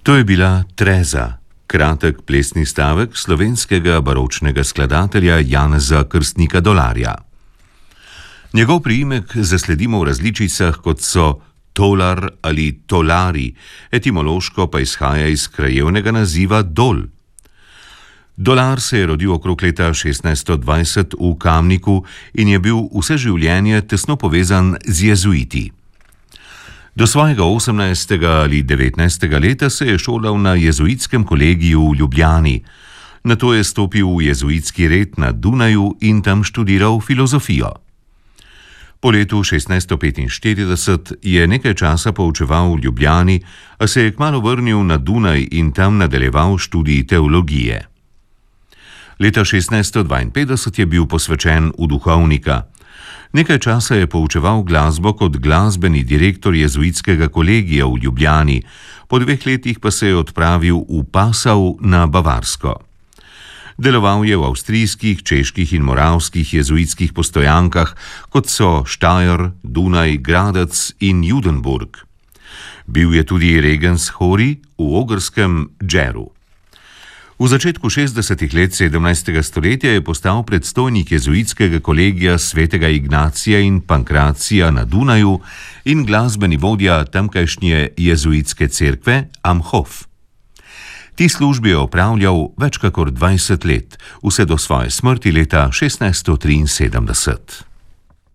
To je bila Treza, kratek plesni stavek slovenskega baročnega skladatelja Janeza Krstnika Dolarja. Njegov priimek zasledimo v različicah, kot so Tolar ali Tolari, etimološko pa izhaja iz krajevnega naziva Dol. Dolar se je rodil okrog leta 1620 v Kamniku in je bil vse življenje tesno povezan z jezuiti. Do svojega 18. ali 19. leta se je šolal na jezuitskem kolegiju v Ljubljani. Nato je stopil v jezuitski red na Dunaju in tam študiral filozofijo. Po letu 1645 je nekaj časa poučeval v Ljubljani, a se je kmalu vrnil na Dunaj in tam nadaljeval študij teologije. Leta 1652 je bil posvečen v duhovnika. Nekaj časa je poučeval glasbo kot glasbeni direktor jezuitskega kolegija v Ljubljani, po 2 letih pa se je odpravil v Passau na Bavarsko. Deloval je v avstrijskih, čeških in moravskih jezuitskih postojankah, kot so Štajer, Dunaj, Gradec in Judenburg. Bil je tudi regens Hori v ogrskem Džeru. V začetku 60. let 17. stoletja je postal predstojnik jezuitskega kolegija svetega Ignacija in Pankracija na Dunaju in glasbeni vodja tamkajšnje jezuitske cerkve Amhof. Ti službi je opravljal več kakor 20 let, vse do svoje smrti leta 1673.